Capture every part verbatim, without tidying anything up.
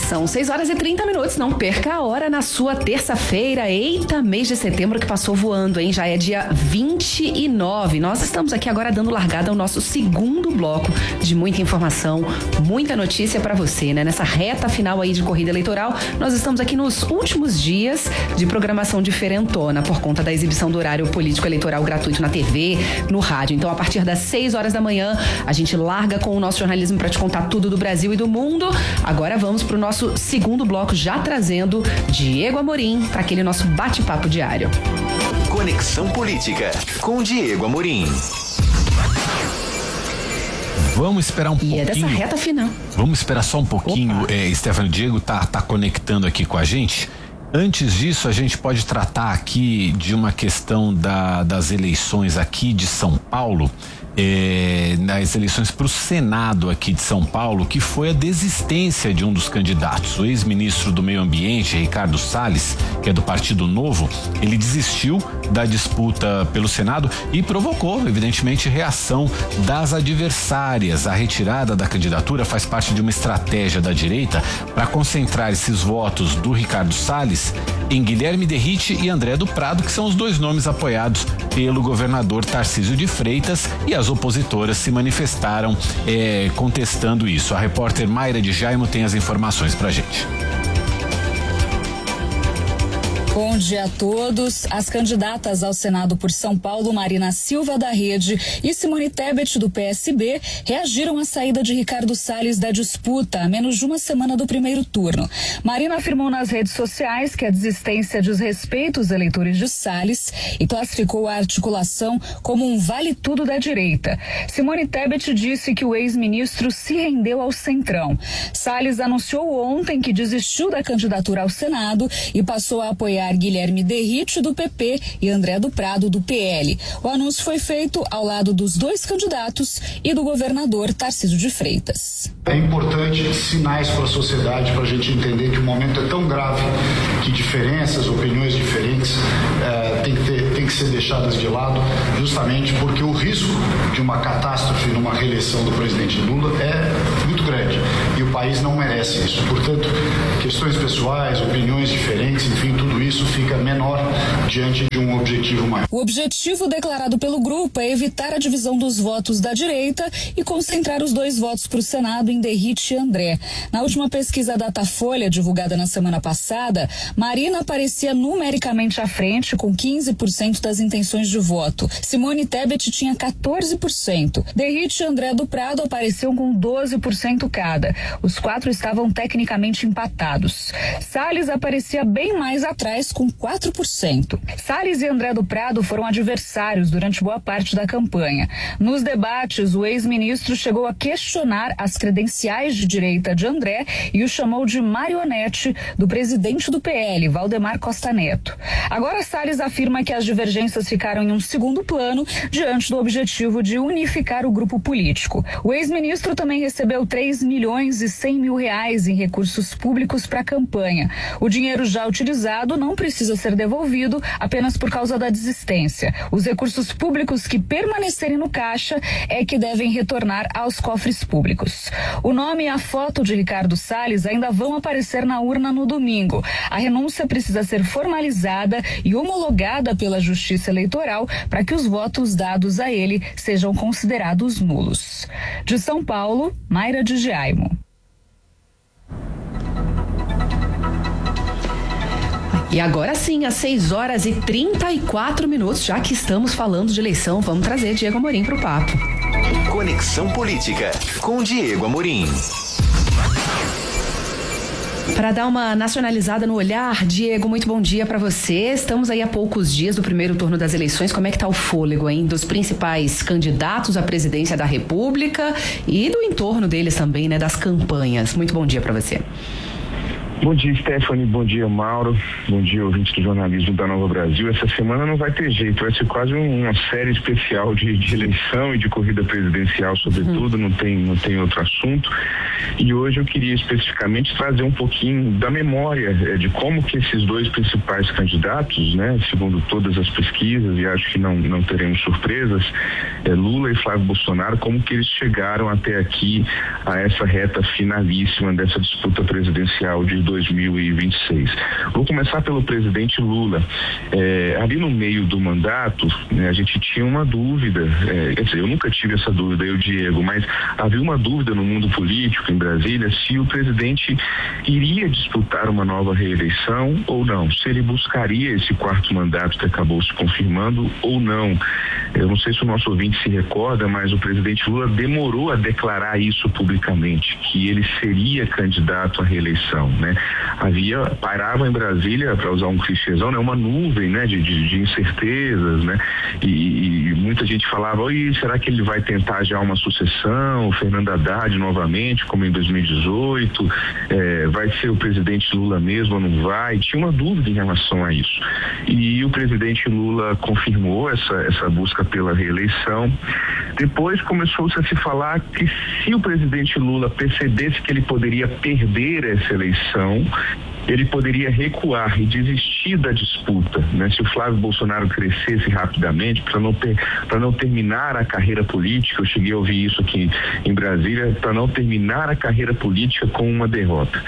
São seis horas e trinta minutos, não perca a hora na sua terça-feira. Eita, mês de setembro que passou voando, hein? Já é dia vinte e nove. Nós estamos aqui agora dando largada ao nosso segundo bloco de muita informação, muita notícia pra você, né? Nessa reta final aí de corrida eleitoral, nós estamos aqui nos últimos dias de programação diferentona por conta da exibição do horário político eleitoral gratuito na T V, no rádio. Então, a partir das seis horas da manhã, a gente larga com o nosso jornalismo pra te contar tudo do Brasil e do mundo. Agora vamos pro nosso segundo bloco, já trazendo Diego Amorim para aquele nosso bate-papo diário. Conexão Política com Diego Amorim. Vamos esperar um e pouquinho. E é dessa reta final. Vamos esperar só um pouquinho. É, Stefano, Diego tá, tá conectando aqui com a gente. Antes disso, a gente pode tratar aqui de uma questão da, das eleições aqui de São Paulo. É, nas eleições para o Senado aqui de São Paulo, que foi a desistência de um dos candidatos, o ex-ministro do Meio Ambiente, Ricardo Salles, que é do Partido Novo. Ele desistiu da disputa pelo Senado e provocou, evidentemente, reação das adversárias. A retirada da candidatura faz parte de uma estratégia da direita para concentrar esses votos do Ricardo Salles em Guilherme Derrite e André do Prado, que são os dois nomes apoiados pelo governador Tarcísio de Freitas, e as opositoras se manifestaram eh, contestando isso. A repórter Mayra de Jaimo tem as informações pra gente. Bom dia a todos. As candidatas ao Senado por São Paulo, Marina Silva da Rede e Simone Tebet do P S B, reagiram à saída de Ricardo Salles da disputa a menos de uma semana do primeiro turno. Marina afirmou nas redes sociais que a desistência desrespeita os eleitores de Salles e classificou a articulação como um vale-tudo da direita. Simone Tebet disse que o ex-ministro se rendeu ao Centrão. Salles anunciou ontem que desistiu da candidatura ao Senado e passou a apoiar Guilherme Derrite do P P e André do Prado do P L. O anúncio foi feito ao lado dos dois candidatos e do governador Tarcísio de Freitas. É importante sinais para a sociedade, para a gente entender que o momento é tão grave que diferenças, opiniões diferentes eh, tem que ter, tem que ser deixadas de lado, justamente porque o risco de uma catástrofe numa reeleição do presidente Lula é muito grande e o país não merece isso. Portanto, questões pessoais, opiniões diferentes, enfim, tudo isso fica menor diante de um objetivo maior. O objetivo declarado pelo grupo é evitar a divisão dos votos da direita e concentrar os dois votos para o Senado em Derrite e André. Na última pesquisa Datafolha, divulgada na semana passada, Marina aparecia numericamente à frente, com quinze por cento das intenções de voto. Simone Tebet tinha quatorze por cento. Derrite e André do Prado apareciam com doze por cento cada. Os quatro estavam tecnicamente empatados. Salles aparecia bem mais atrás, com quatro por cento. Salles e André do Prado foram adversários durante boa parte da campanha. Nos debates, o ex-ministro chegou a questionar as credenciais de direita de André e o chamou de marionete do presidente do P L, Valdemar Costa Neto. Agora, Salles afirma que as divergências ficaram em um segundo plano diante do objetivo de unificar o grupo político. O ex-ministro também recebeu três milhões e cem mil reais em recursos públicos para a campanha. O dinheiro já utilizado não precisa ser devolvido apenas por causa da desistência. Os recursos públicos que permanecerem no caixa é que devem retornar aos cofres públicos. O nome e a foto de Ricardo Salles ainda vão aparecer na urna no domingo. A renúncia precisa ser formalizada e homologada pela Justiça Eleitoral para que os votos dados a ele sejam considerados nulos. De São Paulo, Mayra de Jaimo. E agora sim, às seis horas e trinta e quatro minutos, já que estamos falando de eleição, vamos trazer Diego Amorim para o papo. Conexão Política com Diego Amorim. Para dar uma nacionalizada no olhar, Diego, muito bom dia para você. Estamos aí a poucos dias do primeiro turno das eleições. Como é que tá o fôlego, hein? Dos principais candidatos à presidência da República e do entorno deles também, né? Das campanhas. Muito bom dia para você. Bom dia, Stephanie. Bom dia, Mauro. Bom dia, ouvintes do jornalismo da Nova Brasil. Essa semana não vai ter jeito, vai ser quase uma série especial de, de eleição e de corrida presidencial, sobretudo, uhum. não tem, não tem outro assunto. E hoje eu queria especificamente trazer um pouquinho da memória é, de como que esses dois principais candidatos, né, segundo todas as pesquisas, e acho que não, não teremos surpresas, é, Lula e Flávio Bolsonaro, como que eles chegaram até aqui a essa reta finalíssima dessa disputa presidencial de dois mil e vinte e seis. Vou começar pelo presidente Lula. É, ali no meio do mandato, né, a gente tinha uma dúvida, é, quer dizer, eu nunca tive essa dúvida, eu, Diego, mas havia uma dúvida no mundo político em Brasília se o presidente iria disputar uma nova reeleição ou não, se ele buscaria esse quarto mandato que acabou se confirmando ou não. Eu não sei se o nosso ouvinte se recorda, mas o presidente Lula demorou a declarar isso publicamente, que ele seria candidato à reeleição, né? Havia, pairava em Brasília, para usar um clichêzão, né? Uma nuvem, né? De, de, de incertezas, né? E, e muita gente falava, oi, será que ele vai tentar já uma sucessão, Fernando Haddad novamente, como em dois mil e dezoito, é, vai ser o presidente Lula mesmo ou não vai? Tinha uma dúvida em relação a isso. E o presidente Lula confirmou essa, essa busca pela reeleição. Depois começou-se a se falar que se o presidente Lula percebesse que ele poderia perder essa eleição, ele poderia recuar e desistir da disputa, né? Se o Flávio Bolsonaro crescesse rapidamente, para não ter, para não terminar a carreira política, eu cheguei a ouvir isso aqui em Brasília, para não terminar a carreira política com uma derrota.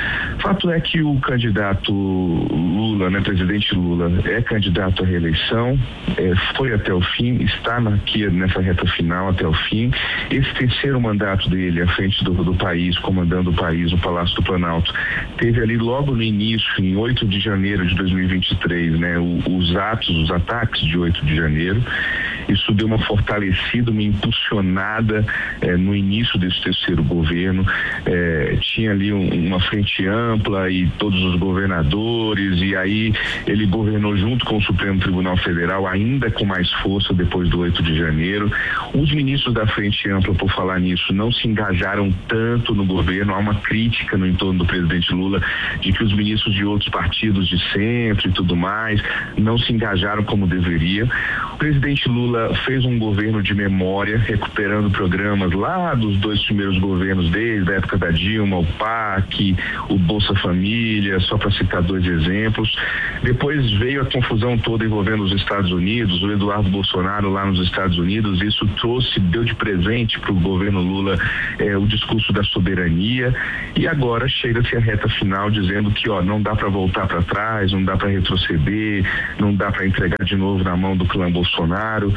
Fato é que o candidato Lula, né, presidente Lula, é candidato à reeleição, é, foi até o fim, está aqui nessa reta final até o fim. Esse terceiro mandato dele à frente do, do país, comandando o país, o Palácio do Planalto, teve ali logo no início, em oito de janeiro de dois mil e vinte e três, né, o, os atos, os ataques de oito de janeiro. Isso deu uma fortalecida, uma impulsionada eh, no início desse terceiro governo. Eh, tinha ali um, uma frente ampla e todos os governadores, e aí ele governou junto com o Supremo Tribunal Federal, ainda com mais força depois do oito de janeiro. Os ministros da frente ampla, por falar nisso, não se engajaram tanto no governo. Há uma crítica no entorno do presidente Lula de que os ministros de outros partidos de centro e tudo mais não se engajaram como deveria. O presidente Lula fez um governo de memória, recuperando programas lá dos dois primeiros governos, desde a época da Dilma, o P A C, o Bolsa Família, só para citar dois exemplos. Depois veio a confusão toda envolvendo os Estados Unidos, o Eduardo Bolsonaro lá nos Estados Unidos. Isso trouxe, deu de presente para o governo Lula eh, o discurso da soberania, e agora chega-se a reta final dizendo que ó, não dá para voltar para trás, não dá para retroceder, não dá para entregar de novo na mão do clã Bolsonaro.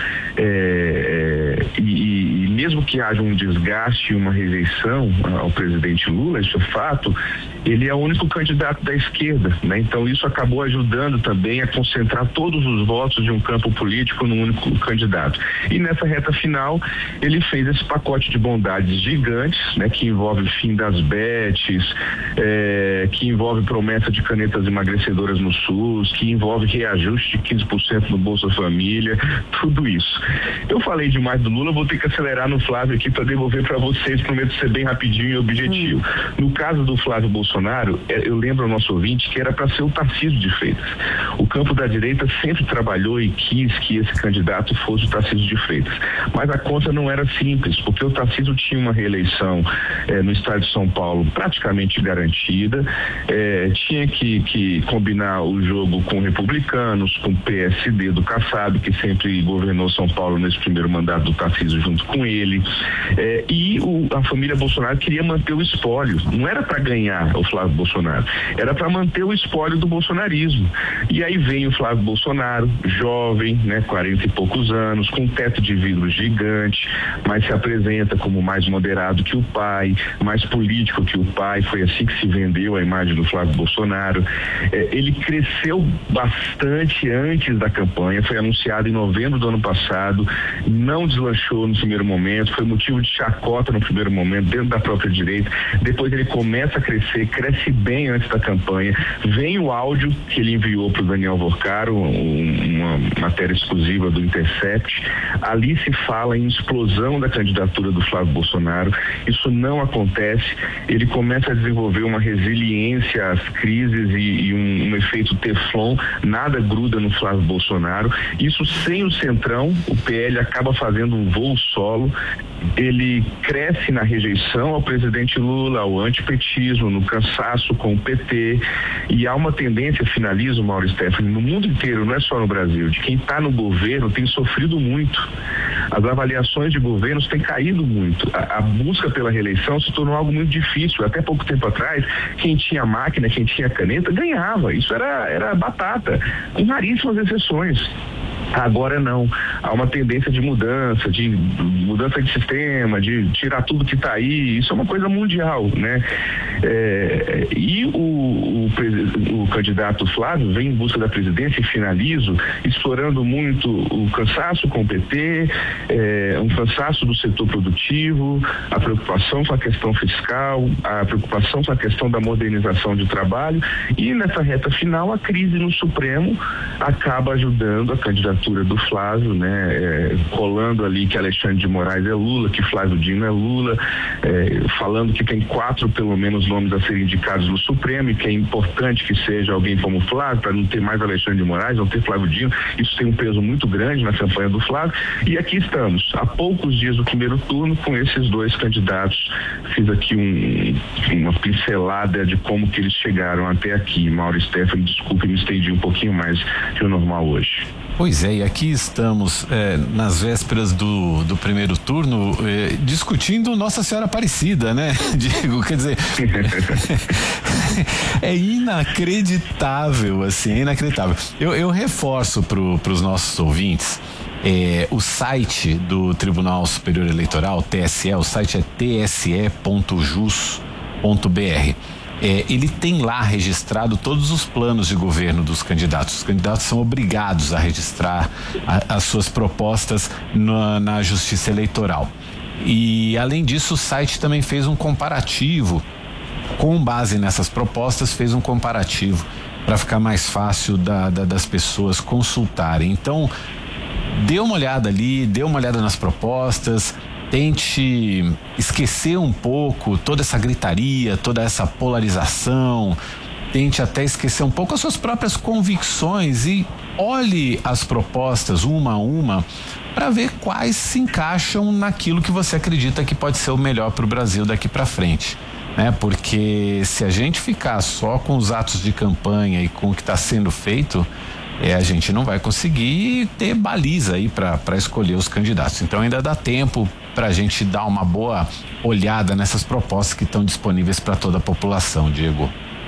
É, é, e, e mesmo que haja um desgaste e uma rejeição ao presidente Lula, isso é fato, ele é o único candidato da esquerda, né? Então isso acabou ajudando também a concentrar todos os votos de um campo político num único candidato. E nessa reta final ele fez esse pacote de bondades gigantes, né? Que envolve o fim das bets, é, que envolve promessa de canetas emagrecedoras no SUS, que envolve reajuste de quinze por cento no Bolsa Família, tudo isso. Eu falei demais do Lula, vou ter que acelerar no Flávio aqui para devolver para vocês, prometo ser bem rapidinho e objetivo. Hum. No caso do Flávio Bolsonaro, eu lembro ao nosso ouvinte que era para ser o Tarcísio de Freitas. O campo da direita sempre trabalhou e quis que esse candidato fosse o Tarcísio de Freitas. Mas a conta não era simples, porque o Tarcísio tinha uma reeleição eh, no estado de São Paulo praticamente garantida, eh, tinha que, que combinar o jogo com republicanos, com o P S D do Kassab, que sempre governou São Paulo nesse primeiro mandato do Tarcísio junto com ele, é, e o, a família Bolsonaro queria manter o espólio. Não era para ganhar o Flávio Bolsonaro, era para manter o espólio do bolsonarismo. E aí vem o Flávio Bolsonaro, jovem, né, quarenta e poucos anos, com um teto de vidro gigante, mas se apresenta como mais moderado que o pai, mais político que o pai. Foi assim que se vendeu a imagem do Flávio Bolsonaro. É, ele cresceu bastante antes da campanha, foi anunciado em novembro do ano passado, não deslanchou no primeiro momento. momento, foi motivo de chacota no primeiro momento, dentro da própria direita. Depois ele começa a crescer, cresce bem antes da campanha. Vem o áudio que ele enviou para o Daniel Vorcaro, uma matéria exclusiva do Intercept. Ali se fala em explosão da candidatura do Flávio Bolsonaro. Isso não acontece. Ele começa a desenvolver uma resiliência às crises e, e um, um efeito teflon. Nada gruda no Flávio Bolsonaro. Isso sem o Centrão, o P L acaba fazendo um voo solo. Ele cresce na rejeição ao presidente Lula, ao antipetismo, no cansaço com o P T, e há uma tendência, finalizo, Mauro Stephanie, no mundo inteiro, não é só no Brasil, de quem está no governo tem sofrido muito. As avaliações de governos têm caído muito. A, a busca pela reeleição se tornou algo muito difícil. Até pouco tempo atrás, quem tinha máquina, quem tinha caneta, ganhava. Isso era, era batata, com raríssimas exceções. Agora não, há uma tendência de mudança, de mudança de sistema, de tirar tudo que está aí, isso é uma coisa mundial, né? É, e o, o, o candidato Flávio vem em busca da presidência, e finalizo, explorando muito o cansaço com o P T, é, um cansaço do setor produtivo, a preocupação com a questão fiscal, a preocupação com a questão da modernização de trabalho, e nessa reta final a crise no Supremo acaba ajudando a candidatura do Flávio, né, é, colando ali que Alexandre de Moraes é Lula, que Flávio Dino é Lula, é, falando que tem quatro pelo menos nomes a serem indicados no Supremo e que é importante que seja alguém como Flávio, para não ter mais Alexandre de Moraes, não ter Flávio Dino. Isso tem um peso muito grande na campanha do Flávio, e aqui estamos, há poucos dias do primeiro turno, com esses dois candidatos. Fiz aqui um, uma pincelada de como que eles chegaram até aqui. Mauro Stephanie, desculpe, me estendi um pouquinho mais que o normal hoje. Pois é, e aqui estamos é, nas vésperas do, do primeiro turno é, discutindo Nossa Senhora Aparecida, né, Diego? Quer dizer, é inacreditável, assim, é inacreditável. Eu, eu reforço para os nossos ouvintes, é, o site do Tribunal Superior Eleitoral, T S E, o site é t s e ponto jus ponto b r. É, ele tem lá registrado todos os planos de governo dos candidatos. Os candidatos são obrigados a registrar a, as suas propostas na, na Justiça Eleitoral. E, além disso, o site também fez um comparativo, com base nessas propostas, fez um comparativo para ficar mais fácil da, da, das pessoas consultarem. Então, dê uma olhada ali, dê uma olhada nas propostas, tente esquecer um pouco toda essa gritaria, toda essa polarização, tente até esquecer um pouco as suas próprias convicções e olhe as propostas uma a uma para ver quais se encaixam naquilo que você acredita que pode ser o melhor para o Brasil daqui para frente, né? Porque se a gente ficar só com os atos de campanha e com o que está sendo feito, É, a gente não vai conseguir ter baliza aí para escolher os candidatos. Então ainda dá tempo para a gente dar uma boa olhada nessas propostas que estão disponíveis para toda a população, Diego.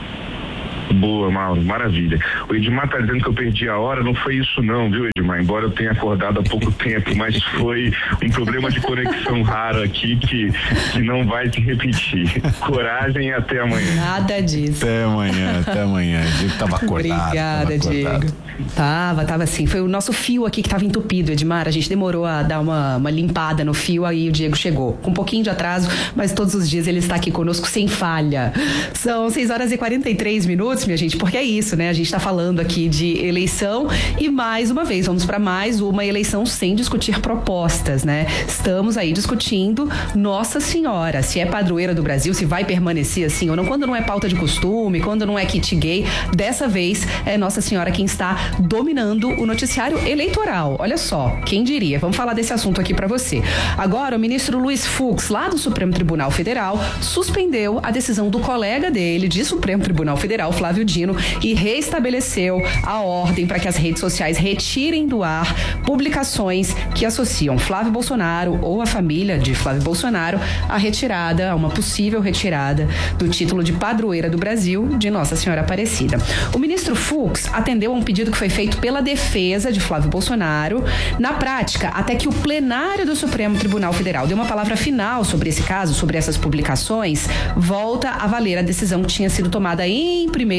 Boa, Mauro, maravilha. O Edmar tá dizendo que eu perdi a hora, não foi isso não, viu, Edmar? Embora eu tenha acordado há pouco tempo, mas foi um problema de conexão raro aqui que, que não vai se repetir. Coragem e até amanhã. Nada disso. Até amanhã, até amanhã. O Diego tava acordado. Obrigada, tava Diego. acordado. Tava, tava assim. Foi o nosso fio aqui que tava entupido, Edmar. A gente demorou a dar uma, uma limpada no fio, aí o Diego chegou. Com um pouquinho de atraso, mas todos os dias ele está aqui conosco sem falha. São seis horas e quarenta e três minutos, minha gente, porque é isso, né? A gente tá falando aqui de eleição e mais uma vez, vamos para mais uma eleição sem discutir propostas, né? Estamos aí discutindo Nossa Senhora, se é padroeira do Brasil, se vai permanecer assim ou não, quando não é pauta de costume, quando não é kit gay. Dessa vez é Nossa Senhora quem está dominando o noticiário eleitoral. Olha só, quem diria? Vamos falar desse assunto aqui para você. Agora, o ministro Luiz Fux, lá do Supremo Tribunal Federal, suspendeu a decisão do colega dele de Supremo Tribunal Federal, Flávio Dino, e reestabeleceu a ordem para que as redes sociais retirem do ar publicações que associam Flávio Bolsonaro ou a família de Flávio Bolsonaro à retirada, a uma possível retirada do título de padroeira do Brasil de Nossa Senhora Aparecida. O ministro Fux atendeu a um pedido que foi feito pela defesa de Flávio Bolsonaro. Na prática, até que o plenário do Supremo Tribunal Federal deu uma palavra final sobre esse caso, sobre essas publicações, volta a valer a decisão que tinha sido tomada em primeiro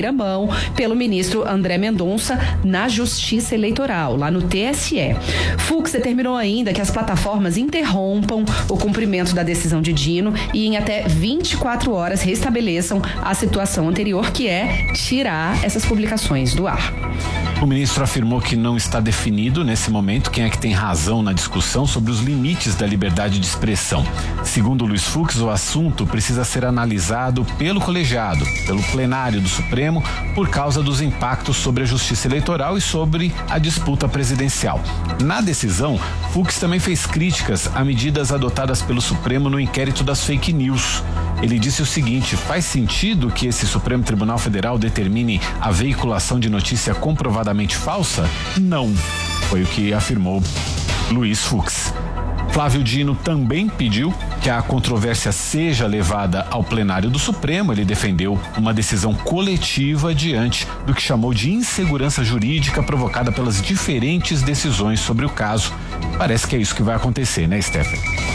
primeira mão pelo ministro André Mendonça na Justiça Eleitoral, lá no T S E. Fux determinou ainda que as plataformas interrompam o cumprimento da decisão de Dino e em até vinte e quatro horas restabeleçam a situação anterior, que é tirar essas publicações do ar. O ministro afirmou que não está definido nesse momento quem é que tem razão na discussão sobre os limites da liberdade de expressão. Segundo Luiz Fux, o assunto precisa ser analisado pelo colegiado, pelo plenário do Supremo, por causa dos impactos sobre a justiça eleitoral e sobre a disputa presidencial. Na decisão, Fux também fez críticas a medidas adotadas pelo Supremo no inquérito das fake news. Ele disse o seguinte: faz sentido que esse Supremo Tribunal Federal determine a veiculação de notícia comprovadamente falsa? Não, foi o que afirmou Luiz Fux. Flávio Dino também pediu que a controvérsia seja levada ao plenário do Supremo. Ele defendeu uma decisão coletiva diante do que chamou de insegurança jurídica provocada pelas diferentes decisões sobre o caso. Parece que é isso que vai acontecer, né, Stephanie?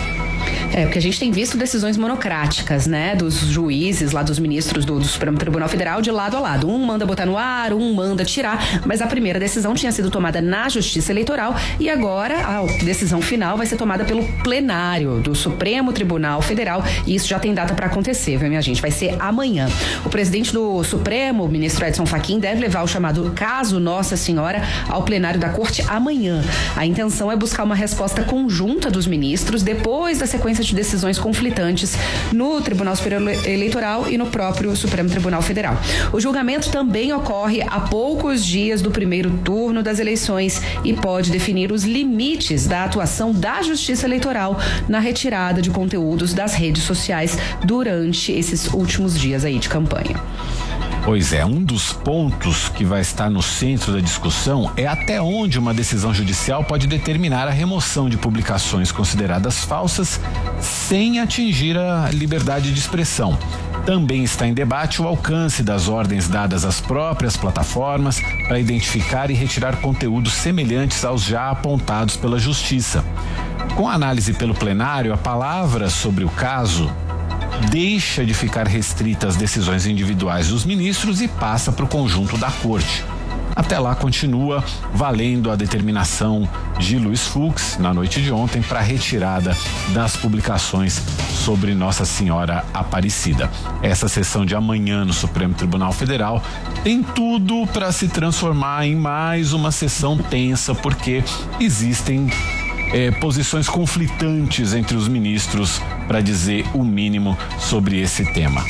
É, porque a gente tem visto decisões monocráticas, né, dos juízes, lá dos ministros do, do Supremo Tribunal Federal, de lado a lado. Um manda botar no ar, um manda tirar, mas a primeira decisão tinha sido tomada na Justiça Eleitoral e agora a decisão final vai ser tomada pelo plenário do Supremo Tribunal Federal e isso já tem data para acontecer, viu, minha gente? Vai ser amanhã. O presidente do Supremo, o ministro Edson Fachin, deve levar o chamado caso Nossa Senhora ao plenário da Corte amanhã. A intenção é buscar uma resposta conjunta dos ministros depois da sequência de decisões conflitantes no Tribunal Superior Eleitoral e no próprio Supremo Tribunal Federal. O julgamento também ocorre a poucos dias do primeiro turno das eleições e pode definir os limites da atuação da Justiça Eleitoral na retirada de conteúdos das redes sociais durante esses últimos dias aí de campanha. Pois é, um dos pontos que vai estar no centro da discussão é até onde uma decisão judicial pode determinar a remoção de publicações consideradas falsas sem atingir a liberdade de expressão. Também está em debate o alcance das ordens dadas às próprias plataformas para identificar e retirar conteúdos semelhantes aos já apontados pela Justiça. Com a análise pelo plenário, a palavra sobre o caso deixa de ficar restrita às decisões individuais dos ministros e passa para o conjunto da Corte. Até lá continua valendo a determinação de Luiz Fux na noite de ontem para a retirada das publicações sobre Nossa Senhora Aparecida. Essa sessão de amanhã no Supremo Tribunal Federal tem tudo para se transformar em mais uma sessão tensa, porque existem É, posições conflitantes entre os ministros, para dizer o mínimo, sobre esse tema.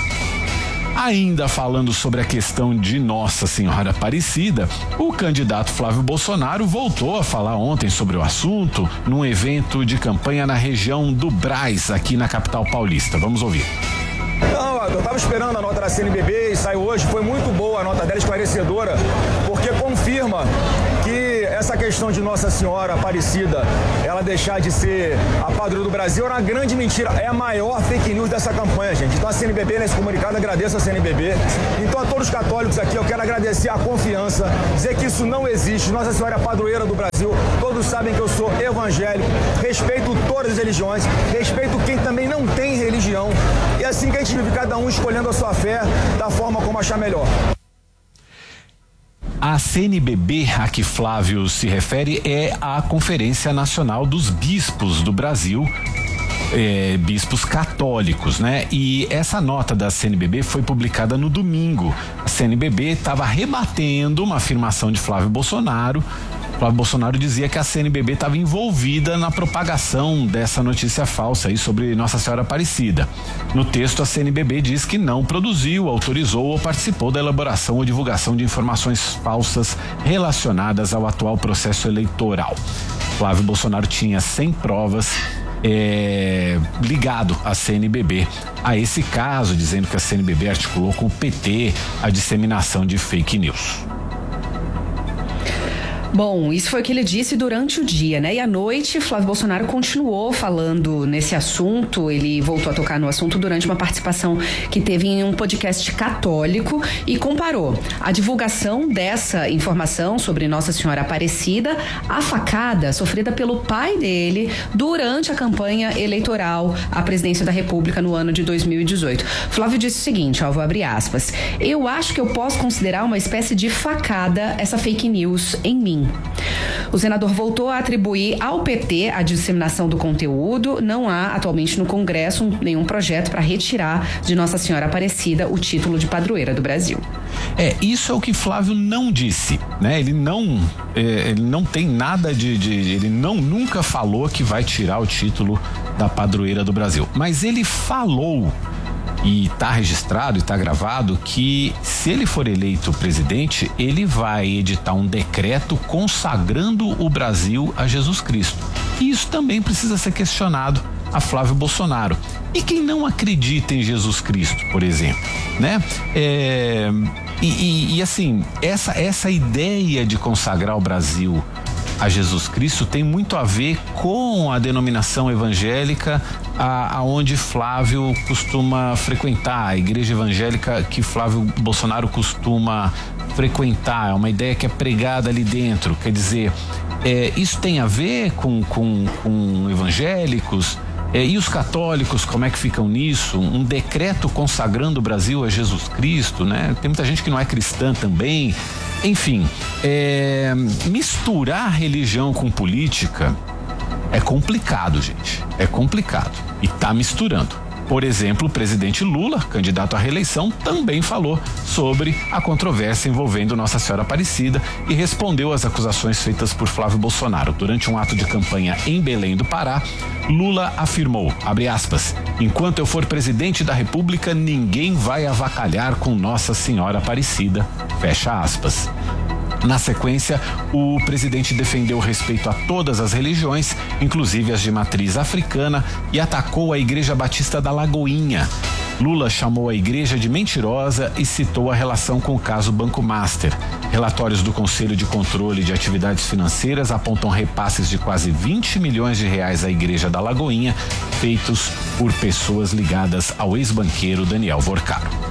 Ainda falando sobre a questão de Nossa Senhora Aparecida, o candidato Flávio Bolsonaro voltou a falar ontem sobre o assunto num evento de campanha na região do Brás, aqui na capital paulista. Vamos ouvir. Não, eu estava esperando a nota da C N B B e saiu hoje, foi muito boa a nota dela, esclarecedora, porque confirma que essa questão de Nossa Senhora Aparecida, ela deixar de ser a padroeira do Brasil, era uma grande mentira, é a maior fake news dessa campanha, gente. Então a C N B B, nesse comunicado, agradeço a C N B B. Então a todos os católicos aqui, eu quero agradecer a confiança, dizer que isso não existe. Nossa Senhora é a padroeira do Brasil, todos sabem que eu sou evangélico, respeito todas as religiões, respeito quem também não tem religião, e assim que a gente vive, cada um escolhendo a sua fé da forma como achar melhor. A C N B B a que Flávio se refere é a Conferência Nacional dos Bispos do Brasil, é, bispos católicos, né? E essa nota da C N B B foi publicada no domingo. A C N B B estava rebatendo uma afirmação de Flávio Bolsonaro. Flávio Bolsonaro dizia que a C N B B estava envolvida na propagação dessa notícia falsa aí sobre Nossa Senhora Aparecida. No texto, a C N B B diz que não produziu, autorizou ou participou da elaboração ou divulgação de informações falsas relacionadas ao atual processo eleitoral. Flávio Bolsonaro tinha cem provas É, ligado à C N B B a esse caso, dizendo que a C N B B articulou com o P T a disseminação de fake news. Bom, isso foi o que ele disse durante o dia, né? E à noite, Flávio Bolsonaro continuou falando nesse assunto. Ele voltou a tocar no assunto durante uma participação que teve em um podcast católico e comparou a divulgação dessa informação sobre Nossa Senhora Aparecida à facada sofrida pelo pai dele durante a campanha eleitoral à presidência da República no ano de dois mil e dezoito. Flávio disse o seguinte, ó, vou abrir aspas: eu acho que eu posso considerar uma espécie de facada essa fake news em mim. O senador voltou a atribuir ao P T a disseminação do conteúdo. Não há atualmente no Congresso nenhum projeto para retirar de Nossa Senhora Aparecida o título de padroeira do Brasil. É, isso é o que Flávio não disse, né? Ele não, é, ele não tem nada de, de, ele não nunca falou que vai tirar o título da padroeira do Brasil. Mas ele falou, e está registrado e está gravado, que se ele for eleito presidente, ele vai editar um decreto consagrando o Brasil a Jesus Cristo. E isso também precisa ser questionado a Flávio Bolsonaro. E quem não acredita em Jesus Cristo, por exemplo, né? É, e, e, e assim, essa, essa ideia de consagrar o Brasil a Jesus Cristo tem muito a ver com a denominação evangélica a, aonde Flávio costuma frequentar, a igreja evangélica que Flávio Bolsonaro costuma frequentar. É uma ideia que é pregada ali dentro, quer dizer, é, isso tem a ver com, com, com evangélicos. É, e os católicos, como é que ficam nisso? Um decreto consagrando o Brasil a Jesus Cristo, né? Tem muita gente que não é cristã também. Enfim, é, misturar religião com política é complicado, gente. É complicado. E tá misturando. Por exemplo, o presidente Lula, candidato à reeleição, também falou sobre a controvérsia envolvendo Nossa Senhora Aparecida e respondeu às acusações feitas por Flávio Bolsonaro. Durante um ato de campanha em Belém do Pará, Lula afirmou, abre aspas, enquanto eu for presidente da República, ninguém vai avacalhar com Nossa Senhora Aparecida, fecha aspas. Na sequência, o presidente defendeu o respeito a todas as religiões, inclusive as de matriz africana, e atacou a Igreja Batista da Lagoinha. Lula chamou a igreja de mentirosa e citou a relação com o caso Banco Master. Relatórios do Conselho de Controle de Atividades Financeiras apontam repasses de quase vinte milhões de reais à Igreja da Lagoinha, feitos por pessoas ligadas ao ex-banqueiro Daniel Vorcaro.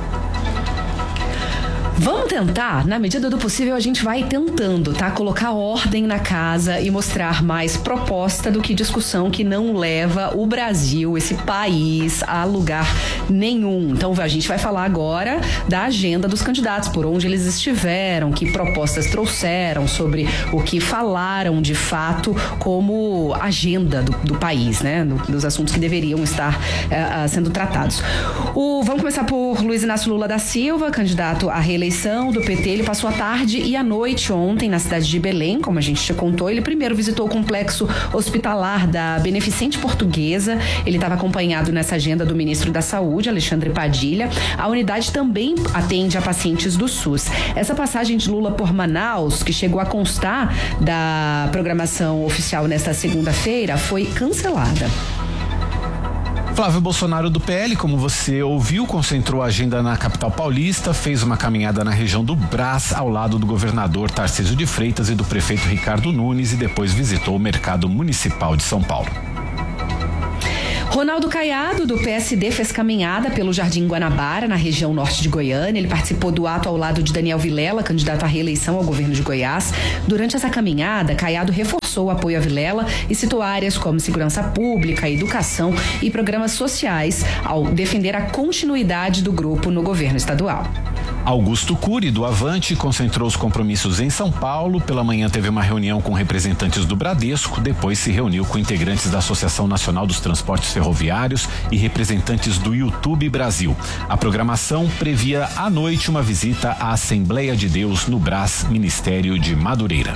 Vamos tentar, na medida do possível a gente vai tentando, tá? Colocar ordem na casa e mostrar mais proposta do que discussão que não leva o Brasil, esse país, a lugar nenhum. Então a gente vai falar agora da agenda dos candidatos, por onde eles estiveram, que propostas trouxeram, sobre o que falaram de fato como agenda do, do país, né? Do, dos assuntos que deveriam estar uh, sendo tratados. O, vamos começar por Luiz Inácio Lula da Silva, candidato à reeleição do P T. Ele passou a tarde e a noite ontem na cidade de Belém, como a gente já contou. Ele primeiro visitou o complexo hospitalar da Beneficente Portuguesa. Ele estava acompanhado nessa agenda do ministro da Saúde, Alexandre Padilha. A unidade também atende a pacientes do SUS. Essa passagem de Lula por Manaus, que chegou a constar da programação oficial nesta segunda-feira, foi cancelada. Flávio Bolsonaro do P L, como você ouviu, concentrou a agenda na capital paulista, fez uma caminhada na região do Brás, ao lado do governador Tarcísio de Freitas e do prefeito Ricardo Nunes, e depois visitou o mercado municipal de São Paulo. Ronaldo Caiado, do P S D, fez caminhada pelo Jardim Guanabara, na região norte de Goiânia. Ele participou do ato ao lado de Daniel Vilela, candidato à reeleição ao governo de Goiás. Durante essa caminhada, Caiado reforçou o apoio a Vilela e citou áreas como segurança pública, educação e programas sociais, ao defender a continuidade do grupo no governo estadual. Augusto Cury, do Avante, concentrou os compromissos em São Paulo. Pela manhã teve uma reunião com representantes do Bradesco, depois se reuniu com integrantes da Associação Nacional dos Transportes Ferroviários e representantes do YouTube Brasil. A programação previa à noite uma visita à Assembleia de Deus no Brás, Ministério de Madureira.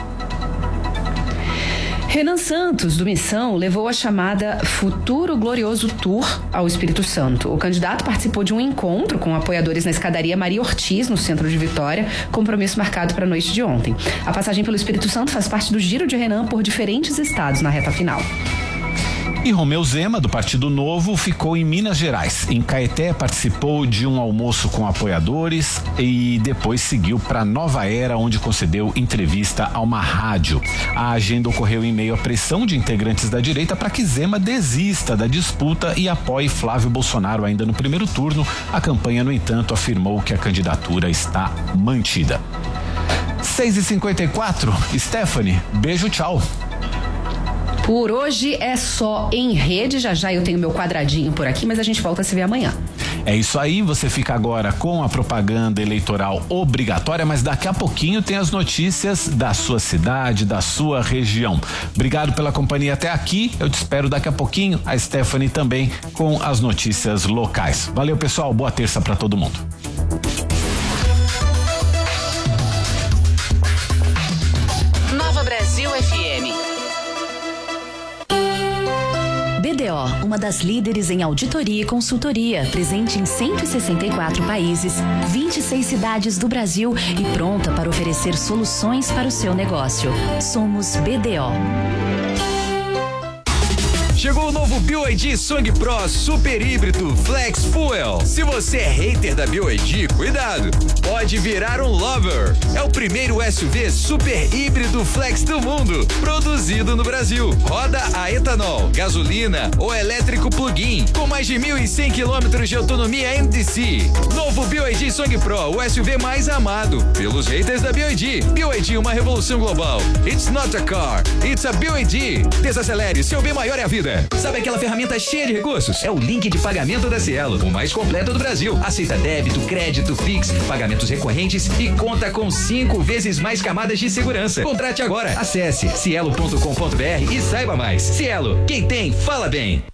Renan Santos, do Missão, levou a chamada Futuro Glorioso Tour ao Espírito Santo. O candidato participou de um encontro com apoiadores na escadaria Maria Ortiz, no centro de Vitória, compromisso marcado para a noite de ontem. A passagem pelo Espírito Santo faz parte do giro de Renan por diferentes estados na reta final. E Romeu Zema, do Partido Novo, ficou em Minas Gerais. Em Caeté, participou de um almoço com apoiadores e depois seguiu para Nova Era, onde concedeu entrevista a uma rádio. A agenda ocorreu em meio à pressão de integrantes da direita para que Zema desista da disputa e apoie Flávio Bolsonaro ainda no primeiro turno. A campanha, no entanto, afirmou que a candidatura está mantida. seis e cinquenta e quatro, Stephanie, beijo, tchau. Por hoje é só em rede, já já eu tenho meu quadradinho por aqui, mas a gente volta a se ver amanhã. É isso aí, você fica agora com a propaganda eleitoral obrigatória, mas daqui a pouquinho tem as notícias da sua cidade, da sua região. Obrigado pela companhia até aqui, eu te espero daqui a pouquinho, a Stephanie também com as notícias locais. Valeu, pessoal, boa terça pra todo mundo. Nova Brasil F M. B D O, uma das líderes em auditoria e consultoria, presente em cento e sessenta e quatro países, vinte e seis cidades do Brasil e pronta para oferecer soluções para o seu negócio. Somos B D O. Chegou o novo B Y D Song Pro Super Híbrido Flex Fuel. Se você é hater da B Y D, cuidado, pode virar um lover. É o primeiro S U V super híbrido flex do mundo, produzido no Brasil. Roda a etanol, gasolina ou elétrico plug-in, com mais de mil e cem quilômetros de autonomia M D C. Novo B Y D Song Pro, o S U V mais amado pelos haters da B Y D. B Y D, uma revolução global. It's not a car, it's a B Y D. Desacelere, seu bem maior é a vida. Sabe aquela ferramenta cheia de recursos? É o link de pagamento da Cielo, o mais completo do Brasil. Aceita débito, crédito, Pix, pagamentos recorrentes e conta com cinco vezes mais camadas de segurança. Contrate agora. Acesse cielo ponto com ponto br e saiba mais. Cielo, quem tem, fala bem.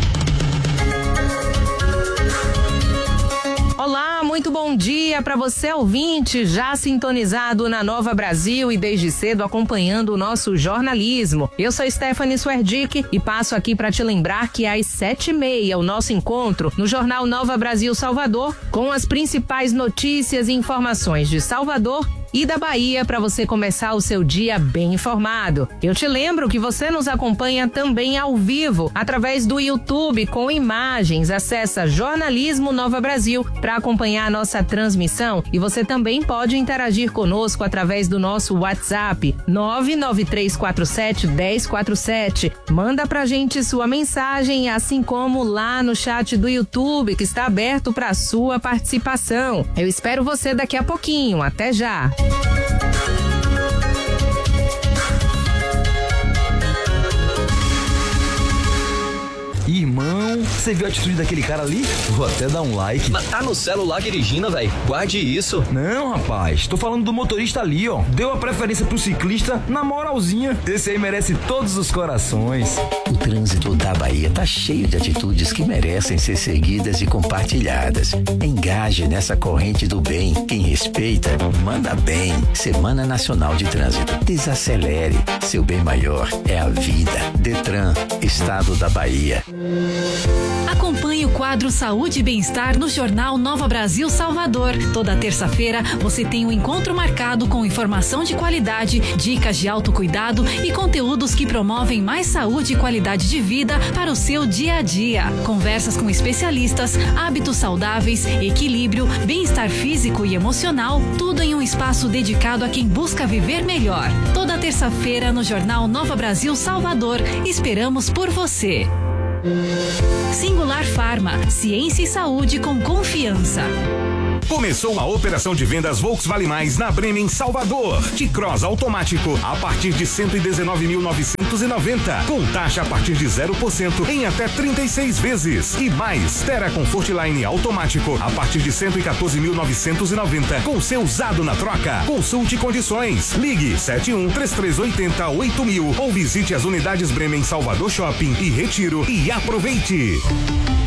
Olá, muito bom dia para você ouvinte, já sintonizado na Nova Brasil e desde cedo acompanhando o nosso jornalismo. Eu sou Stephanie Swerdick e passo aqui para te lembrar que às sete e meia o nosso encontro no Jornal Nova Brasil Salvador com as principais notícias e informações de Salvador e da Bahia para você começar o seu dia bem informado. Eu te lembro que você nos acompanha também ao vivo através do YouTube com imagens. Acessa Jornalismo Nova Brasil para acompanhar a nossa transmissão e você também pode interagir conosco através do nosso WhatsApp nove nove três quatro sete um zero quatro sete. Manda pra gente sua mensagem, assim como lá no chat do YouTube que está aberto para sua participação. Eu espero você daqui a pouquinho. Até já. Irmão, você viu a atitude daquele cara ali? Vou até dar um like. Mas tá no celular dirigindo, velho. Guarde isso. Não, rapaz. Tô falando do motorista ali, ó. Deu a preferência pro ciclista na moralzinha. Esse aí merece todos os corações. O trânsito da Bahia tá cheio de atitudes que merecem ser seguidas e compartilhadas. Engaje nessa corrente do bem. Quem respeita, manda bem. Semana Nacional de Trânsito. Desacelere. Seu bem maior é a vida. Detran, Estado da Bahia. Acompanhe o quadro Saúde e Bem-Estar no Jornal Nova Brasil Salvador. Toda terça-feira você tem um encontro marcado com informação de qualidade, dicas de autocuidado e conteúdos que promovem mais saúde e qualidade de vida para o seu dia a dia. Conversas com especialistas, hábitos saudáveis, equilíbrio, bem-estar físico e emocional, tudo em um espaço dedicado a quem busca viver melhor. Toda terça-feira no Jornal Nova Brasil Salvador. Esperamos por você. Singular Farma, ciência e saúde com confiança. Começou a operação de vendas Volkswagen Mais na Bremen Salvador. T-Cross automático a partir de cento e dezenove mil novecentos e noventa, com taxa a partir de zero por cento em até trinta e seis vezes. E mais, Terra Comfortline automático a partir de cento e quatorze mil novecentos e noventa, com seu usado na troca. Consulte condições. Ligue sete um três três oito zero oito mil ou visite as unidades Bremen Salvador Shopping e Retiro e aproveite.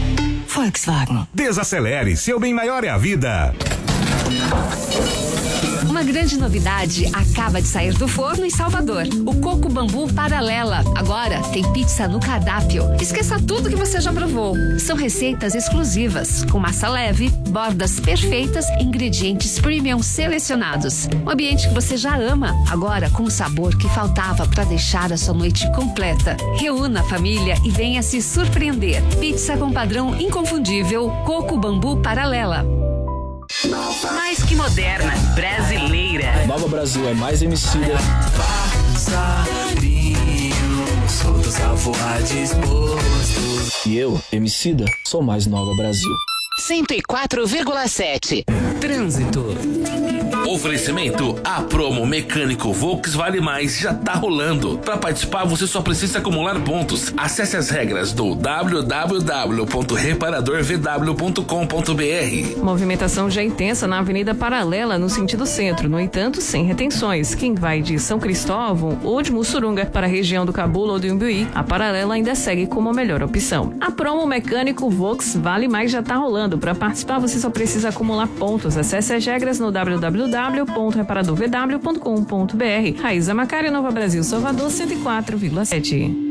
Volkswagen. Desacelere, seu bem maior é a vida. Uma grande novidade acaba de sair do forno em Salvador. O Coco Bambu Paralela. Agora tem pizza no cardápio. Esqueça tudo que você já provou. São receitas exclusivas, com massa leve, bordas perfeitas, ingredientes premium selecionados. Um ambiente que você já ama, agora com o sabor que faltava para deixar a sua noite completa. Reúna a família e venha se surpreender. Pizza com padrão inconfundível, Coco Bambu Paralela. Mais que moderna, brasileira. Nova Brasil é mais Emicida. Soltos a voar disposto. E eu, Emicida, sou mais Nova Brasil. cento e quatro vírgula sete. Trânsito. Oferecimento, a promo Mecânico Volks Vale Mais já tá rolando. Para participar, você só precisa acumular pontos. Acesse as regras do w w w ponto reparador v w ponto com ponto b r. Movimentação já intensa na Avenida Paralela, no sentido centro. No entanto, sem retenções. Quem vai de São Cristóvão ou de Mussurunga para a região do Cabula ou do Imbuí, a Paralela ainda segue como a melhor opção. A promo Mecânico Volks Vale Mais já tá rolando. Para participar, você só precisa acumular pontos. Acesse as regras no w w w ponto reparador v w ponto com ponto b r. Raíza Macário, Nova Brasil, Salvador, cento e quatro vírgula sete.